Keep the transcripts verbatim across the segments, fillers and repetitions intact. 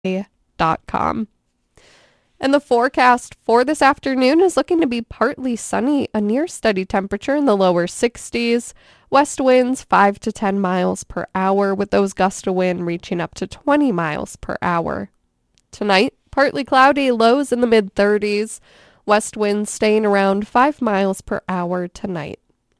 dot com. And the forecast for this afternoon is looking to be partly sunny, a near steady temperature in the lower sixties. West winds five to ten miles per hour, with those gusts of wind reaching up to twenty miles per hour. Tonight, partly cloudy, lows in the mid thirties. West winds staying around five miles per hour tonight.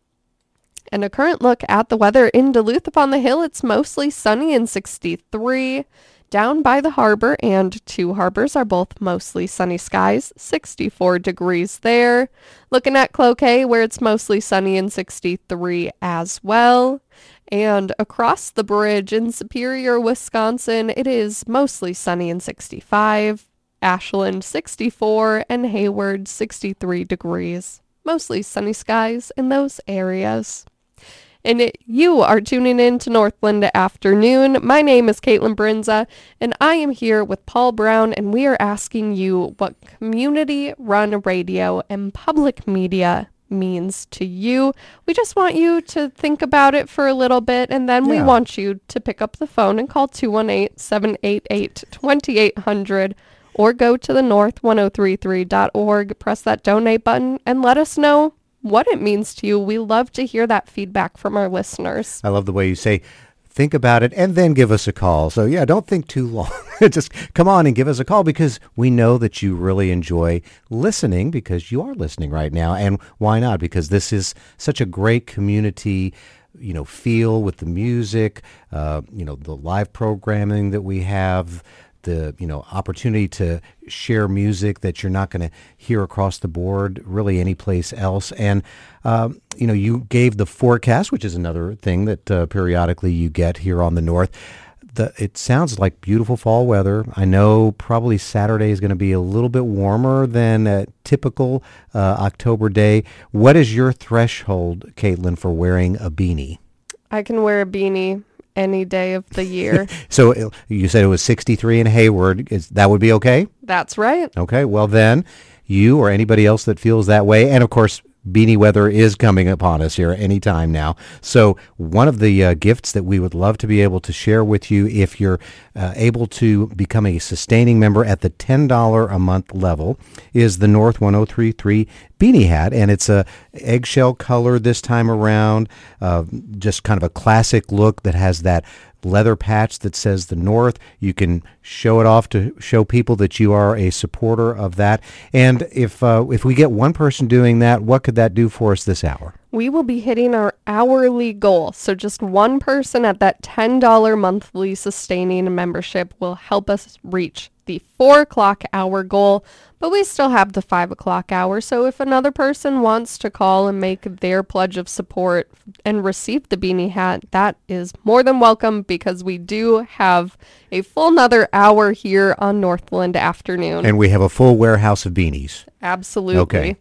And a current look at the weather in Duluth upon the Hill, it's mostly sunny and sixty-three. Down by the harbor and two harbors are both mostly sunny skies, sixty-four degrees there. Looking at Cloquet, where it's mostly sunny and sixty-three as well. And across the bridge in Superior, Wisconsin, it is mostly sunny and sixty-five. Ashland, sixty-four, and Hayward, sixty-three degrees. Mostly sunny skies in those areas. And it, you are tuning in to Northland Afternoon. My name is Caitlin Brinza, and I am here with Paul Brown, and we are asking you what community-run radio and public media means to you. We just want you to think about it for a little bit, and then yeah. we want you to pick up the phone and call two one eight, seven eight eight, two eight zero zero or go to the north ten thirty-three dot org, press that donate button, and let us know what it means to you. We love to hear that feedback from our listeners. I love the way you say, think about it and then give us a call. So yeah, don't think too long. Just come on and give us a call, because we know that you really enjoy listening, because you are listening right now. And why not? Because this is such a great community, you know, feel with the music, uh, you know, the live programming that we have, the, you know, opportunity to share music that you're not going to hear across the board really anyplace else. And, um, you know, you gave the forecast, which is another thing that uh, periodically you get here on the North. The, it sounds like beautiful fall weather. I know probably Saturday is going to be a little bit warmer than a typical uh, October day. What is your threshold, Caitlin, for wearing a beanie? I can wear a beanie any day of the year. So you said it was sixty-three in Hayward. Is that would be okay? That's right. Okay. Well, then you or anybody else that feels that way, and of course, beanie weather is coming upon us here any time now. So one of the uh, gifts that we would love to be able to share with you, if you're uh, able to become a sustaining member at the ten dollars a month level, is the North ten thirty-three beanie hat. And it's a eggshell color this time around, uh, just kind of a classic look that has that leather patch that says the North. You can show it off to show people that you are a supporter of that. And if uh, if we get one person doing that, what could that do for us this hour? We will be hitting our hourly goal. So just one person at that ten dollars monthly sustaining membership will help us reach the four o'clock hour goal. But we still have the five o'clock hour. So if another person wants to call and make their pledge of support and receive the beanie hat, that is more than welcome, because we do have a full another hour here on Northland Afternoon. And we have a full warehouse of beanies. Absolutely. Okay.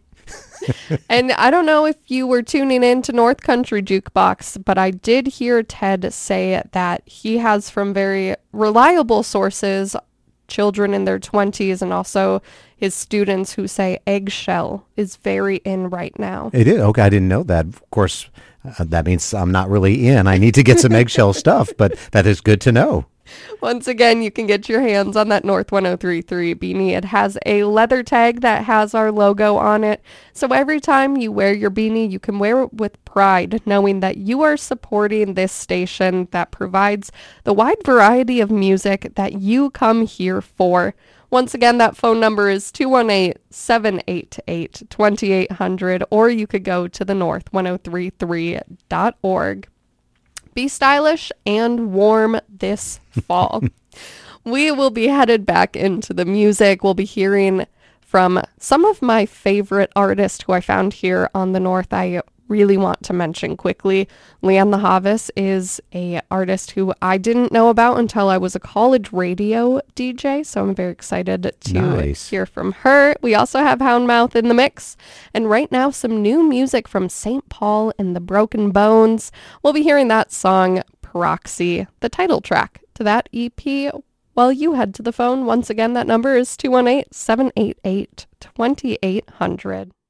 And I don't know if you were tuning in to North Country Jukebox, but I did hear Ted say that he has, from very reliable sources, children in their twenties and also his students who say eggshell is very in right now. It is? Okay, I didn't know that. Of course, uh, that means I'm not really in. I need to get some eggshell stuff, but that is good to know. Once again, you can get your hands on that North ten thirty-three beanie. It has a leather tag that has our logo on it. So every time you wear your beanie, you can wear it with pride, knowing that you are supporting this station that provides the wide variety of music that you come here for. Once again, that phone number is two one eight, seven eight eight, two eight zero zero, or you could go to the north ten thirty-three dot org. Be stylish and warm this fall. We will be headed back into the music. We'll be hearing from some of my favorite artists who I found here on the North. I really want to mention quickly, Leanne the Havas is a artist who I didn't know about until I was a college radio D J, so I'm very excited to nice. hear from her. We also have Houndmouth in the mix, and right now some new music from Saint Paul and the Broken Bones. We'll be hearing that song, Proxy, the title track to that E P. While you head to the phone, once again, that number is two one eight, seven eight eight, two eight zero zero.